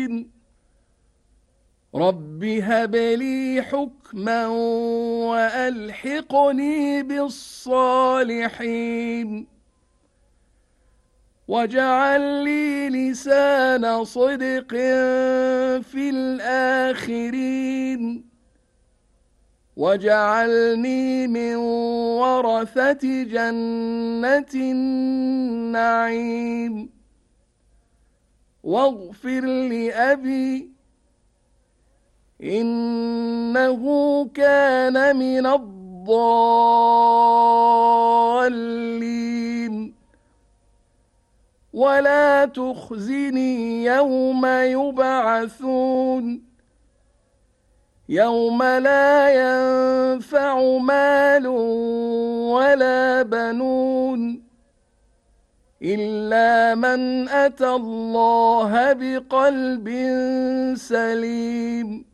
رب هب لي حكما وألحقني بالصالحين واجعل لي لسان صدق في الآخرين واجعلني من ورثة جنة النعيم واغفر لأبي إنه كان من الضالين ولا تخزني يوم يبعثون يوم لا ينفع مال ولا بنون إلا من أتى الله بقلب سليم